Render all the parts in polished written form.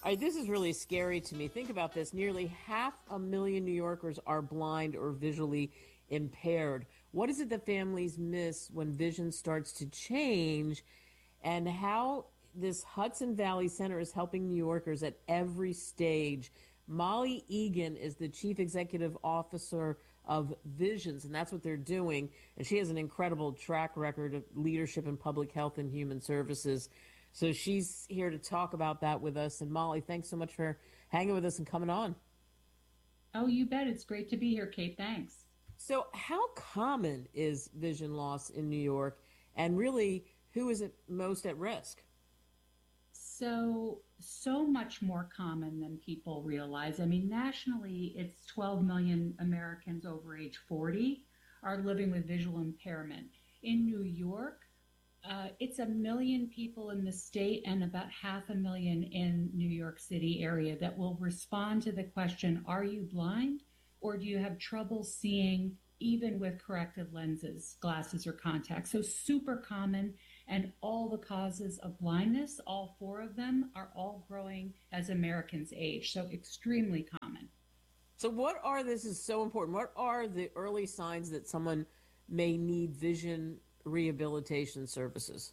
This is really scary to me. Think about this. Nearly 500,000 New Yorkers are blind or visually impaired. What is it that families miss when vision starts to change, and how this Hudson Valley Center is helping New Yorkers at every stage? Molly Egan is the chief executive officer of Visions, and that's what they're doing. And she has an incredible track record of leadership in public health and human services. So she's here to talk about that with us. And Molly, thanks so much for hanging with us and coming on. Oh, you bet. It's great to be here, Kate. Thanks. So, how common is vision loss in New York? And really, who is it most at risk? So much more common than people realize. I mean, nationally, it's 12 million Americans over age 40 are living with visual impairment. In New York, it's 1 million people in the state and about 500,000 in New York City area that will respond to the question, are you blind or do you have trouble seeing even with corrective lenses, glasses or contacts? So super common, and all the causes of blindness, all four of them are all growing as Americans age. So extremely common. So, this is so important. What are the early signs that someone may need vision rehabilitation services?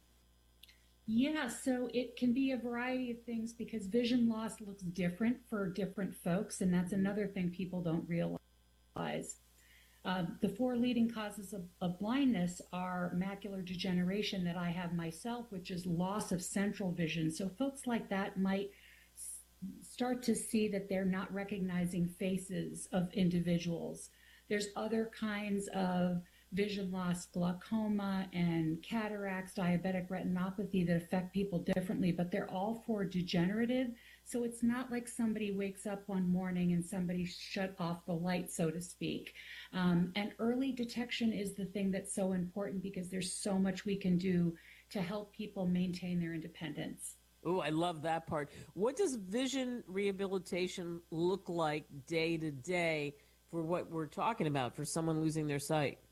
Yeah, so it can be a variety of things because vision loss looks different for different folks, and that's another thing people don't realize. The four leading causes of blindness are macular degeneration that I have myself, which is loss of central vision. So folks like that might start to see that they're not recognizing faces of individuals. There's other kinds of vision loss, glaucoma and cataracts, diabetic retinopathy that affect people differently, but they're all four degenerative. So it's not like somebody wakes up one morning and somebody shut off the light, so to speak. And early detection is the thing that's so important because there's so much we can do to help people maintain their independence. Oh, I love that part. What does vision rehabilitation look like day to day for what we're talking about for someone losing their sight?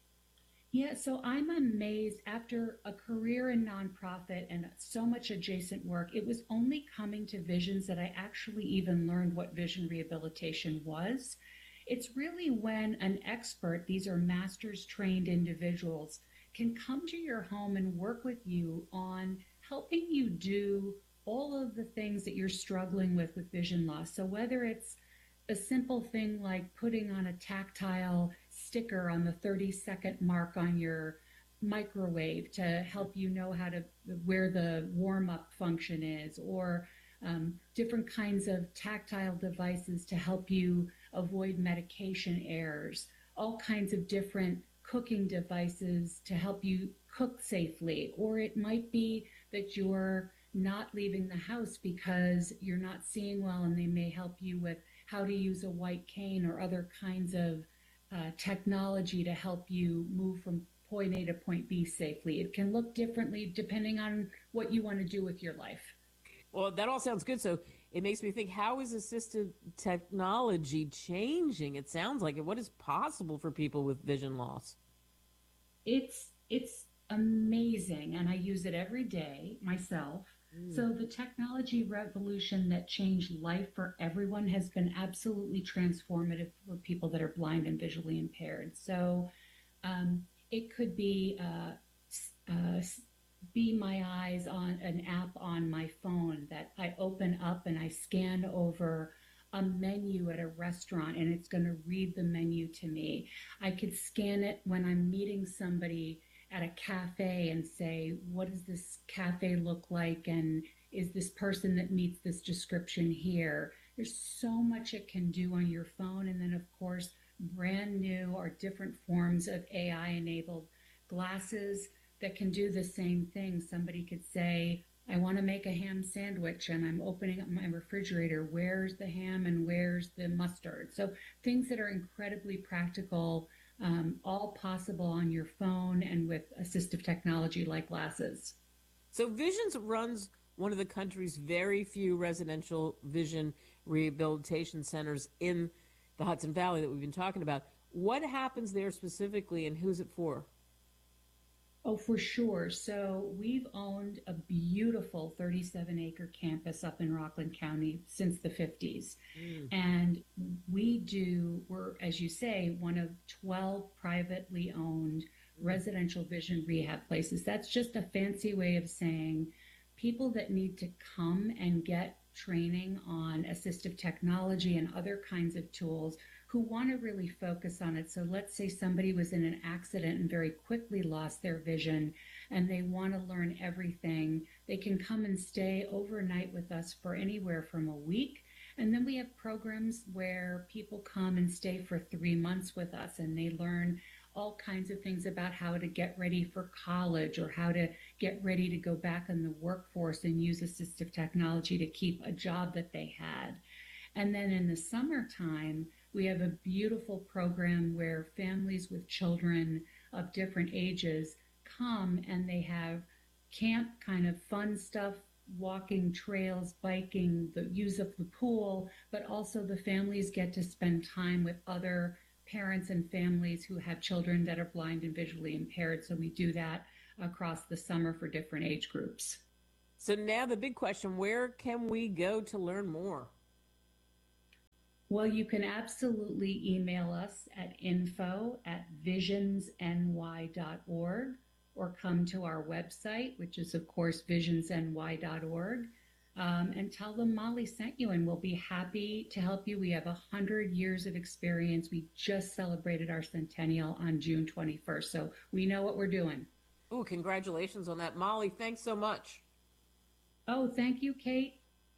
Yeah, so I'm amazed after a career in nonprofit and so much adjacent work, it was only coming to Visions that I actually even learned what vision rehabilitation was. It's really when an expert, these are master's trained individuals, can come to your home and work with you on helping you do all of the things that you're struggling with vision loss. So whether it's a simple thing like putting on a tactile sticker on the 30-second mark on your microwave to help you know how to where the warm up function is, or different kinds of tactile devices to help you avoid medication errors, all kinds of different cooking devices to help you cook safely, or it might be that you're not leaving the house because you're not seeing well and they may help you with how to use a white cane or other kinds of technology to help you move from point A to point B safely. It can look differently depending on what you want to do with your life. Well, that all sounds good. So it makes me think, how is assistive technology changing? It sounds like it. What is possible for people with vision loss? It's amazing, and I use it every day myself. So the technology revolution that changed life for everyone has been absolutely transformative for people that are blind and visually impaired. So it could be my eyes on an app on my phone that I open up and I scan over a menu at a restaurant and it's going to read the menu to me. I could scan it when I'm meeting somebody at a cafe and say, what does this cafe look like? And is this person that meets this description here? There's so much it can do on your phone. And then, of course, brand new or different forms of AI enabled glasses that can do the same thing. Somebody could say, I want to make a ham sandwich and I'm opening up my refrigerator. Where's the ham and where's the mustard? So things that are incredibly practical, all possible on your phone and with assistive technology like glasses. So Visions runs one of the country's very few residential vision rehabilitation centers in the Hudson Valley that we've been talking about. What happens there specifically and who's it for? Oh, for sure. So we've owned a beautiful 37-acre campus up in Rockland County since the 50s. Mm. And we're, as you say, one of 12 privately owned residential vision rehab places. That's just a fancy way of saying people that need to come and get training on assistive technology and other kinds of tools who want to really focus on it. So let's say somebody was in an accident and very quickly lost their vision and they want to learn everything. They can come and stay overnight with us for anywhere from a week. And then we have programs where people come and stay for 3 months with us and they learn all kinds of things about how to get ready for college or how to get ready to go back in the workforce and use assistive technology to keep a job that they had. And then in the summertime, we have a beautiful program where families with children of different ages come and they have camp kind of fun stuff, walking trails, biking, the use of the pool, but also the families get to spend time with other parents and families who have children that are blind and visually impaired. So we do that across the summer for different age groups. So now the big question, where can we go to learn more? Well, you can absolutely email us at info@visionsny.org or come to our website, which is, of course, visionsny.org, and tell them Molly sent you, and we'll be happy to help you. We have 100 years of experience. We just celebrated our centennial on June 21st, so we know what we're doing. Oh, congratulations on that. Molly, thanks so much. Oh, thank you, Kate.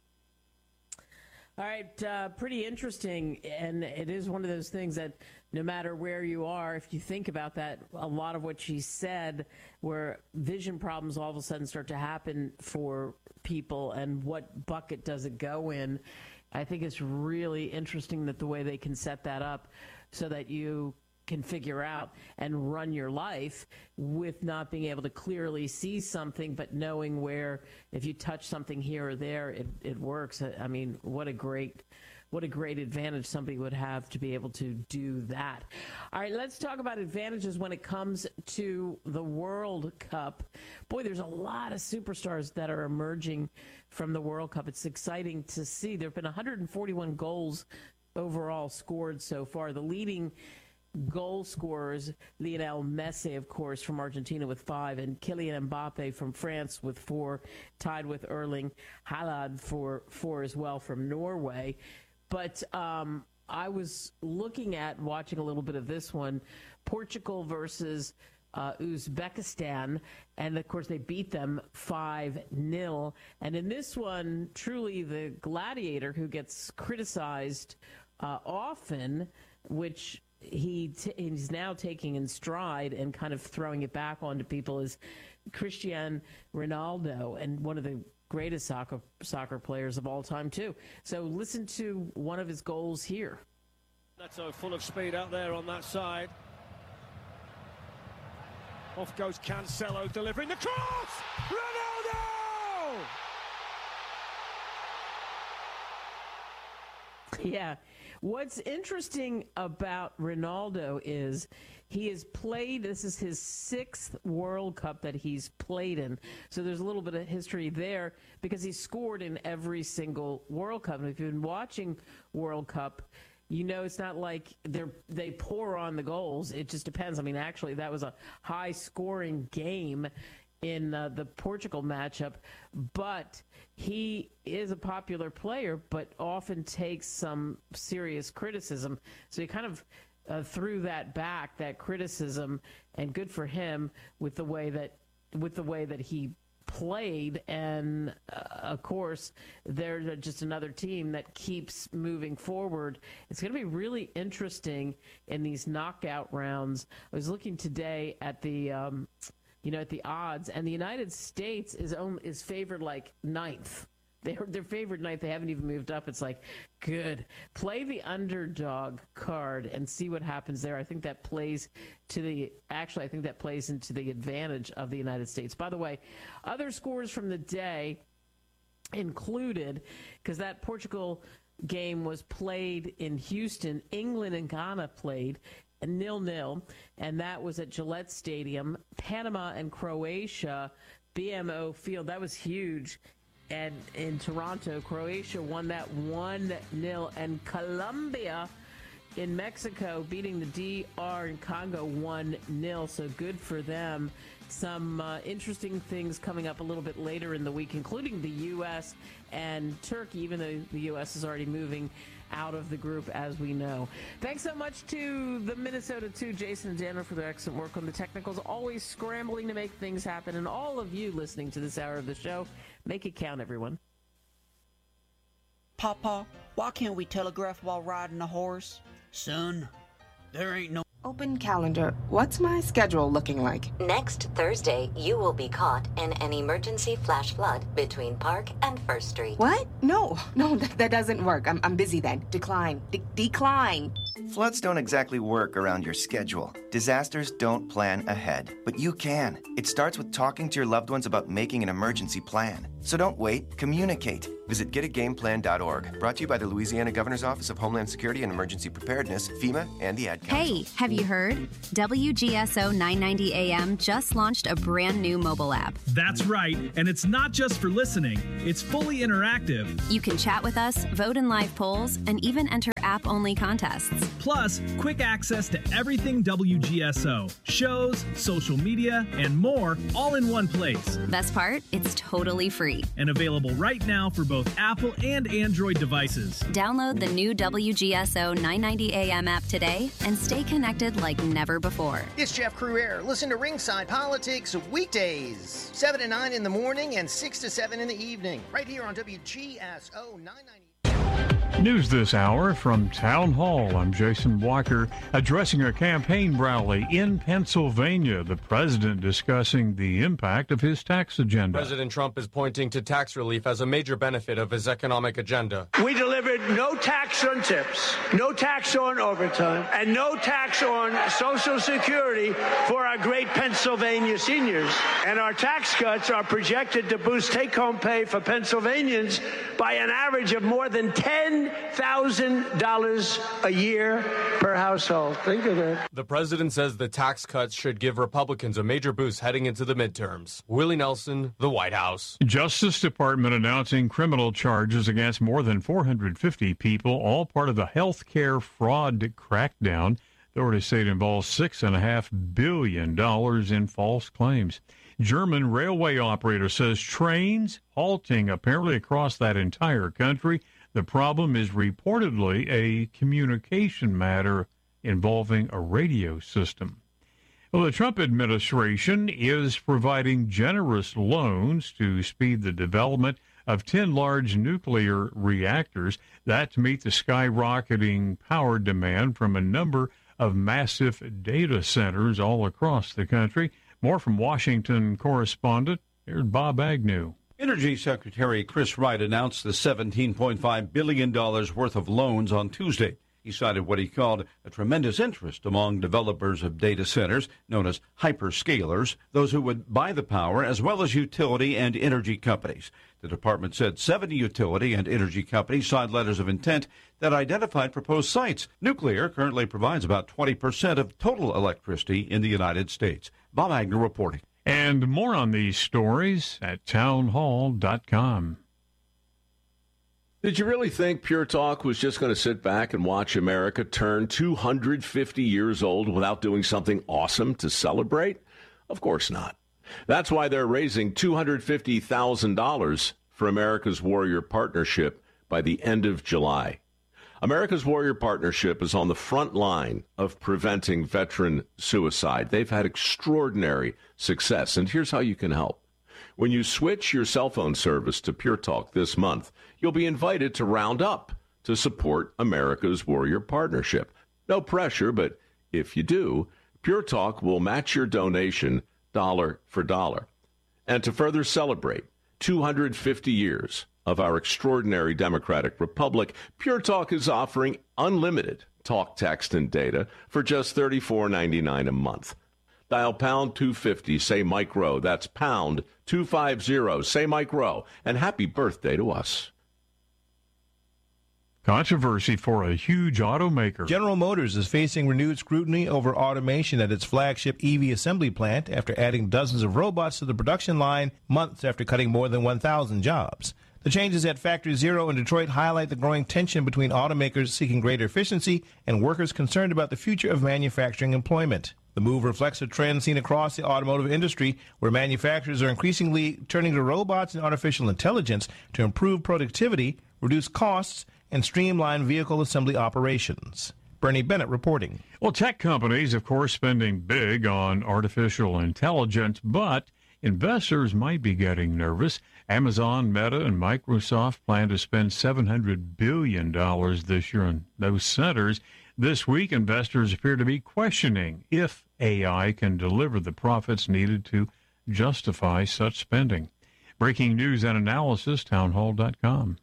All right, pretty interesting, and it is one of those things that no matter where you are, if you think about that, a lot of what she said, where vision problems all of a sudden start to happen for people and what bucket does it go in, I think it's really interesting that the way they can set that up so that you can figure out and run your life with not being able to clearly see something, but knowing where if you touch something here or there, it works. I mean, what a great advantage somebody would have to be able to do that. All right, let's talk about advantages when it comes to the World Cup. Boy, there's a lot of superstars that are emerging from the World Cup. It's exciting to see. There have been 141 goals overall scored so far. The leading goal scorers, Lionel Messi, of course, from Argentina with 5, and Kylian Mbappe from France with 4, tied with Erling Haaland for 4 as well from Norway. But I was watching a little bit of this one, Portugal versus Uzbekistan, and of course they beat them 5-0. And in this one, truly the gladiator who gets criticized often, which he's now taking in stride and kind of throwing it back onto people, is Cristiano Ronaldo, and one of the greatest soccer players of all time too. So listen to one of his goals here. That's full of speed out there on that side. Off goes Cancelo, delivering the cross! Ronaldo! Yeah. What's interesting about Ronaldo is he has played, this is his 6th World Cup that he's played in. So there's a little bit of history there because he scored in every single World Cup. And if you've been watching World Cup, you know it's not like they pour on the goals. It just depends. I mean, actually, that was a high-scoring game in the Portugal matchup, but he is a popular player, but often takes some serious criticism. So he kind of threw that back, that criticism, and good for him with the way that he played. And of course, they're just another team that keeps moving forward. It's going to be really interesting in these knockout rounds. I was looking today at the at the odds, and the United States is favored like 9th. They're favored 9th. They haven't even moved up. It's like, good. Play the underdog card and see what happens there. I think that plays into the advantage of the United States. By the way, other scores from the day included, because that Portugal game was played in Houston, England and Ghana played. 0-0, and that was at Gillette Stadium. Panama and Croatia, BMO Field, that was huge. And in Toronto, Croatia won that 1-0, and Colombia in Mexico beating the DR in Congo 1-0, so good for them. Some interesting things coming up a little bit later in the week, including the U.S. and Turkey, even though the U.S. is already moving out of the group, as we know. Thanks so much to the Minnesota 2, Jason and Daniel, for their excellent work on the technicals, always scrambling to make things happen, and all of you listening to this hour of the show. Make it count, everyone. Papa, why can't we telegraph while riding a horse? Son, there ain't no... Open calendar. What's my schedule looking like? Next Thursday, you will be caught in an emergency flash flood between Park and First Street. What? No, that doesn't work. I'm busy then. Decline. Decline. Floods don't exactly work around your schedule. Disasters don't plan ahead, but you can. It starts with talking to your loved ones about making an emergency plan. So don't wait, communicate. Visit getagameplan.org. Brought to you by the Louisiana Governor's Office of Homeland Security and Emergency Preparedness, FEMA, and the Ad Council. Hey, have you heard? WGSO 990 AM just launched a brand new mobile app. That's right, and it's not just for listening. It's fully interactive. You can chat with us, vote in live polls, and even enter app-only contests. Plus, quick access to everything WGSO. Shows, social media, and more, all in one place. Best part? It's totally free. And available right now for both Apple and Android devices. Download the new WGSO 990 AM app today and stay connected like never before. It's Jeff Crouere. Listen to Ringside Politics weekdays, 7 to 9 in the morning and 6 to 7 in the evening, right here on WGSO 990. News this hour from Town Hall. I'm Jason Walker. Addressing a campaign rally in Pennsylvania, the president discussing the impact of his tax agenda. President Trump is pointing to tax relief as a major benefit of his economic agenda. We delivered no tax on tips, no tax on overtime, and no tax on Social Security for our great Pennsylvania seniors. And our tax cuts are projected to boost take-home pay for Pennsylvanians by an average of more than $10,000 a year per household. Think of that. The president says the tax cuts should give Republicans a major boost heading into the midterms. Willie Nelson, the White House. Justice Department announcing criminal charges against more than 450 people, all part of the health care fraud crackdown. Authorities say it involves $6.5 billion in false claims. German railway operator says trains halting apparently across that entire country. The problem is reportedly a communication matter involving a radio system. Well, the Trump administration is providing generous loans to speed the development of 10 large nuclear reactors, that to meet the skyrocketing power demand from a number of massive data centers all across the country. More from Washington correspondent, here's Bob Agnew. Energy Secretary Chris Wright announced the $17.5 billion worth of loans on Tuesday. He cited what he called a tremendous interest among developers of data centers, known as hyperscalers, those who would buy the power, as well as utility and energy companies. The department said 70 utility and energy companies signed letters of intent that identified proposed sites. Nuclear currently provides about 20% of total electricity in the United States. Bob Agnew reporting. And more on these stories at townhall.com. Did you really think Pure Talk was just going to sit back and watch America turn 250 years old without doing something awesome to celebrate? Of course not. That's why they're raising $250,000 for America's Warrior Partnership by the end of July. America's Warrior Partnership is on the front line of preventing veteran suicide. They've had extraordinary success, and here's how you can help. When you switch your cell phone service to Pure Talk this month, you'll be invited to round up to support America's Warrior Partnership. No pressure, but if you do, Pure Talk will match your donation dollar for dollar. And to further celebrate 250 years of our extraordinary democratic republic, Pure Talk is offering unlimited talk, text, and data for just $34.99 a month. Dial pound 250, say Mike Rowe. That's pound 250, say Mike Rowe. And happy birthday to us. Controversy for a huge automaker. General Motors is facing renewed scrutiny over automation at its flagship EV assembly plant after adding dozens of robots to the production line months after cutting more than 1,000 jobs. The changes at Factory Zero in Detroit highlight the growing tension between automakers seeking greater efficiency and workers concerned about the future of manufacturing employment. The move reflects a trend seen across the automotive industry, where manufacturers are increasingly turning to robots and artificial intelligence to improve productivity, reduce costs, and streamline vehicle assembly operations. Bernie Bennett reporting. Well, tech companies, of course, spending big on artificial intelligence, but investors might be getting nervous. Amazon, Meta, and Microsoft plan to spend $700 billion this year on those centers. This week, investors appear to be questioning if AI can deliver the profits needed to justify such spending. Breaking news and analysis, townhall.com.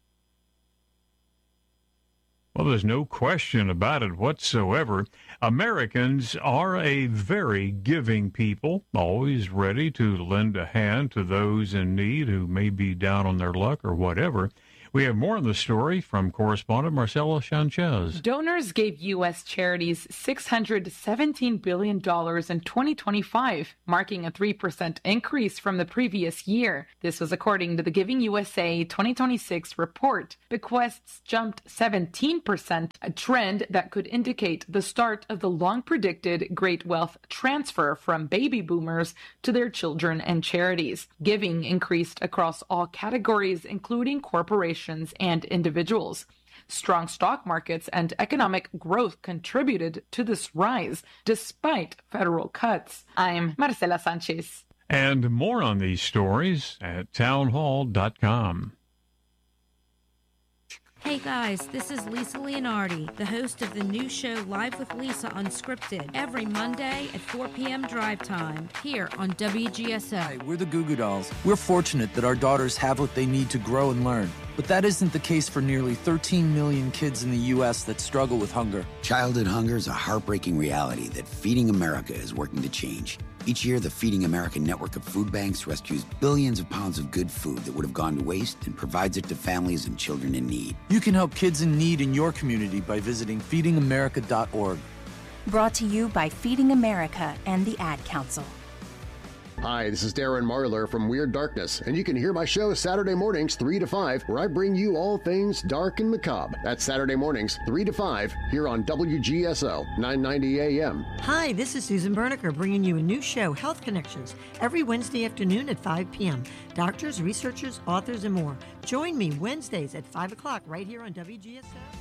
Well, there's no question about it whatsoever. Americans are a very giving people, always ready to lend a hand to those in need who may be down on their luck or whatever. We have more on the story from correspondent Marcela Sanchez. Donors gave U.S. charities $617 billion in 2025, marking a 3% increase from the previous year. This was according to the Giving USA 2026 report. Bequests jumped 17%, a trend that could indicate the start of the long-predicted great wealth transfer from baby boomers to their children and charities. Giving increased across all categories, including corporations and individuals. Strong stock markets and economic growth contributed to this rise, despite federal cuts. I'm Marcela Sanchez. And more on these stories at townhall.com. Hey guys, this is Lisa Leonardi, the host of the new show Live with Lisa Unscripted, every Monday at 4 p.m. drive time, here on WGSO. Hi, we're the Goo Goo Dolls. We're fortunate that our daughters have what they need to grow and learn. But that isn't the case for nearly 13 million kids in the U.S. that struggle with hunger. Childhood hunger is a heartbreaking reality that Feeding America is working to change. Each year, the Feeding America network of food banks rescues billions of pounds of good food that would have gone to waste and provides it to families and children in need. You can help kids in need in your community by visiting feedingamerica.org. Brought to you by Feeding America and the Ad Council. Hi, this is Darren Marlar from Weird Darkness, and you can hear my show Saturday mornings 3 to 5, where I bring you all things dark and macabre. That's Saturday mornings 3 to 5 here on WGSO 990 AM. Hi, this is Susan Berniker bringing you a new show, Health Connections, every Wednesday afternoon at 5 p.m. Doctors, researchers, authors, and more. Join me Wednesdays at 5 o'clock right here on WGSO.